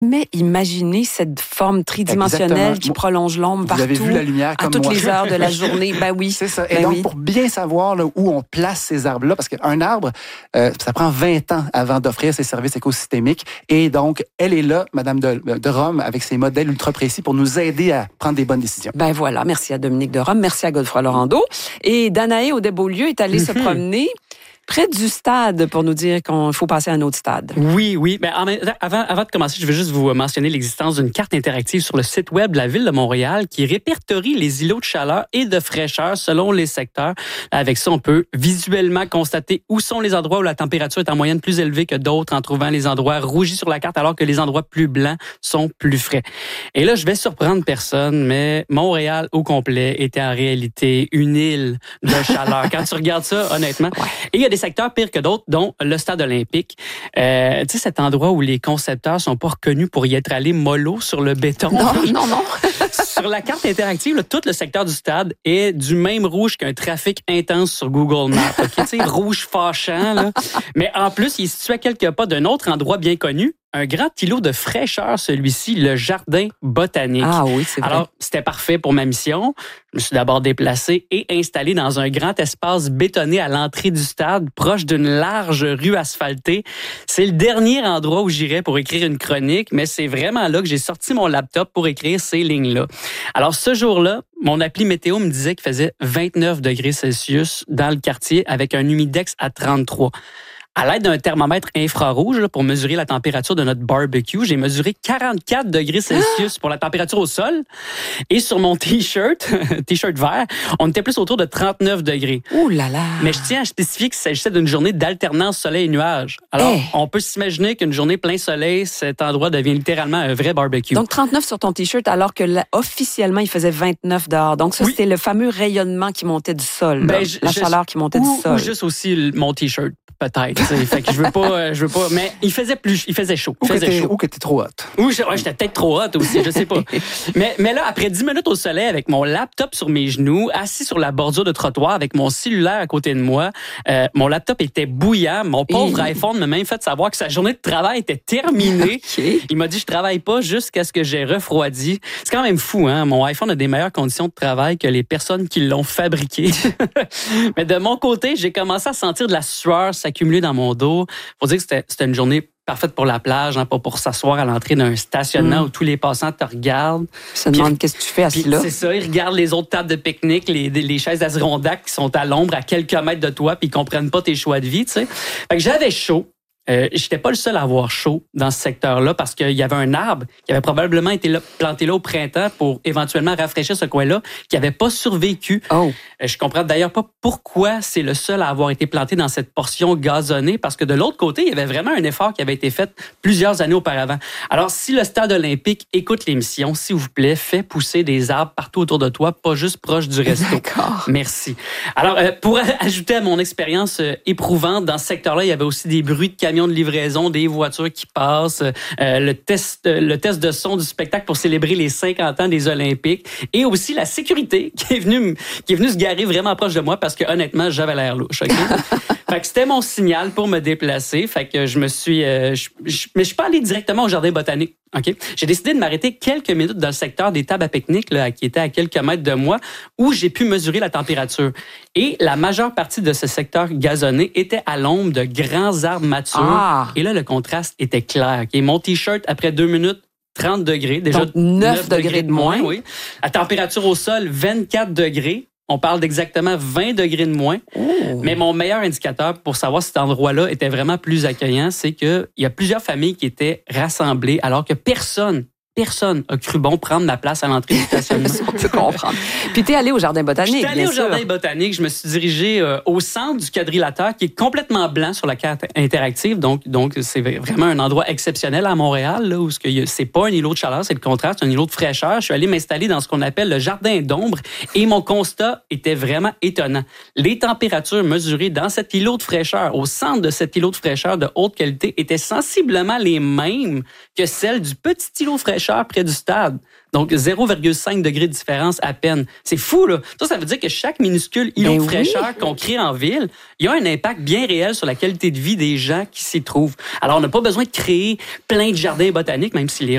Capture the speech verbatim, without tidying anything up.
Mais imaginez cette forme tridimensionnelle Exactement. Qui prolonge l'ombre partout. Vous avez vu la lumière comme à toutes moi. les heures de la journée. Ben oui. C'est ça. Et ben donc, oui. pour bien savoir là, où on place ces arbres-là, parce qu'un arbre, euh, ça prend vingt ans avant d'offrir ses services écosystémiques. Et donc, elle est là, Madame de, de Rome, avec ses modèles ultra précis pour nous aider à prendre des bonnes décisions. Ben voilà. Merci à Dominique de Rome. Merci à Godefroy Laurando. Et Danae Audet-Beaulieu est allée mm-hmm. se promener près du stade pour nous dire qu'il faut passer à un autre stade. Oui, oui. Mais en, avant, avant de commencer, je veux juste vous mentionner l'existence d'une carte interactive sur le site web de la Ville de Montréal qui répertorie les îlots de chaleur et de fraîcheur selon les secteurs. Avec ça, on peut visuellement constater où sont les endroits où la température est en moyenne plus élevée que d'autres en trouvant les endroits rougis sur la carte alors que les endroits plus blancs sont plus frais. Et là, je vais surprendre personne, mais Montréal au complet était en réalité une île de chaleur. Quand tu regardes ça, honnêtement. Ouais. Et il y a des secteurs pires que d'autres, dont le stade olympique. Euh, tu sais, cet endroit où les concepteurs sont pas reconnus pour y être allés mollo sur le béton. Non, non, non. Sur la carte interactive, là, tout le secteur du stade est du même rouge qu'un trafic intense sur Google Maps. Okay? Tu sais, rouge fâchant, là. Mais en plus, il est situé à quelques pas d'un autre endroit bien connu, un grand îlot de fraîcheur, celui-ci, le jardin botanique. Ah oui, c'est vrai. Alors, c'était parfait pour ma mission. Je me suis d'abord déplacé et installé dans un grand espace bétonné à l'entrée du stade, proche d'une large rue asphaltée. C'est le dernier endroit où j'irais pour écrire une chronique, mais c'est vraiment là que j'ai sorti mon laptop pour écrire ces lignes-là. Alors, ce jour-là, mon appli météo me disait qu'il faisait vingt-neuf degrés Celsius dans le quartier avec un humidex à trente-trois. À l'aide d'un thermomètre infrarouge là, pour mesurer la température de notre barbecue, j'ai mesuré quarante-quatre degrés Celsius pour la température au sol. Et sur mon T-shirt, T-shirt vert, on était plus autour de trente-neuf degrés. Ouh là là! Mais je tiens à spécifier qu'il s'agissait d'une journée d'alternance soleil et nuages. Alors, hey. on peut s'imaginer qu'une journée plein soleil, cet endroit devient littéralement un vrai barbecue. Donc, trente-neuf sur ton T-shirt, alors que là, officiellement, il faisait vingt-neuf dehors. Donc, ça, oui. c'était le fameux rayonnement qui montait du sol. Ben, je, la je, chaleur qui montait ou, du sol. Ou juste aussi mon T-shirt. Peut-être. Fait que je veux pas, je veux pas. Mais il faisait plus, il faisait chaud. Il ou, faisait que chaud. ou que t'es trop hot. Ou je, ouais, j'étais peut-être trop hot aussi, je sais pas. mais, mais là, après dix minutes au soleil, avec mon laptop sur mes genoux, assis sur la bordure de trottoir, avec mon cellulaire à côté de moi, euh, mon laptop était bouillant. Mon pauvre Et... iPhone m'a même fait savoir que sa journée de travail était terminée. Okay. Il m'a dit, je travaille pas jusqu'à ce que j'ai refroidi. C'est quand même fou, hein. Mon iPhone a des meilleures conditions de travail que les personnes qui l'ont fabriqué. Mais de mon côté, j'ai commencé à sentir de la sueur s'accumuler dans mon dos. Faut dire que c'était, c'était une journée parfaite pour la plage, hein, pas pour s'asseoir à l'entrée d'un stationnement mmh. où tous les passants te regardent. Ils se demandent qu'est-ce que tu fais assis là. C'est ça, ils regardent les autres tables de pique-nique, les, les chaises Adirondack qui sont à l'ombre à quelques mètres de toi, puis ils comprennent pas tes choix de vie, tu sais. Fait que j'avais chaud. Euh, j'étais pas le seul à avoir chaud dans ce secteur-là parce qu'il y avait un arbre qui avait probablement été là, planté là au printemps pour éventuellement rafraîchir ce coin-là, qui avait pas survécu. Oh. Euh, je comprends d'ailleurs pas pourquoi c'est le seul à avoir été planté dans cette portion gazonnée parce que de l'autre côté, il y avait vraiment un effort qui avait été fait plusieurs années auparavant. Alors, si le stade olympique écoute l'émission, s'il vous plaît, fais pousser des arbres partout autour de toi, pas juste proche du resto. D'accord. Merci. Alors, euh, pour ajouter à mon expérience euh, éprouvante dans ce secteur-là, il y avait aussi des bruits de camions de livraison, des voitures qui passent, euh, le test euh, le test de son du spectacle pour célébrer les cinquante ans des Olympiques et aussi la sécurité qui est venue qui est venue se garer vraiment proche de moi parce que honnêtement, j'avais l'air louche. Okay? Fait que c'était mon signal pour me déplacer. Fait que je me suis euh, je, je, mais je suis pas allé directement au jardin botanique. OK. J'ai décidé de m'arrêter quelques minutes dans le secteur des tables à pique-nique, là, qui était à quelques mètres de moi, où j'ai pu mesurer la température. Et la majeure partie de ce secteur gazonné était à l'ombre de grands arbres matures. Ah. Et là, le contraste était clair. Okay? Mon T-shirt, après deux minutes, trente degrés. Déjà donc neuf degrés de moins. Oui. La température au sol, vingt-quatre degrés. On parle d'exactement vingt degrés de moins. Oh. Mais mon meilleur indicateur pour savoir si cet endroit-là était vraiment plus accueillant, c'est qu'il y a plusieurs familles qui étaient rassemblées alors que personne, personne a cru bon prendre ma place à l'entrée du stationnement. On peut comprendre. Puis t'es allé au jardin botanique, Je suis allé bien au sûr. jardin botanique. Je me suis dirigé euh, au centre du quadrilatère qui est complètement blanc sur la carte interactive. Donc, donc c'est vraiment un endroit exceptionnel à Montréal, là, où ce que c'est pas un îlot de chaleur, c'est le contraire, c'est un îlot de fraîcheur. Je suis allé m'installer dans ce qu'on appelle le jardin d'ombre et mon constat était vraiment étonnant. Les températures mesurées dans cet îlot de fraîcheur, au centre de cet îlot de fraîcheur de haute qualité, étaient sensiblement les mêmes que celles du petit îlot de fraîcheur fraîcheur près du stade. Donc, zéro virgule cinq degrés de différence à peine. C'est fou, là. Ça, ça veut dire que chaque minuscule îlot Ben de oui. fraîcheur qu'on crée en ville, il y a un impact bien réel sur la qualité de vie des gens qui s'y trouvent. Alors, on n'a pas besoin de créer plein de jardins botaniques, même si les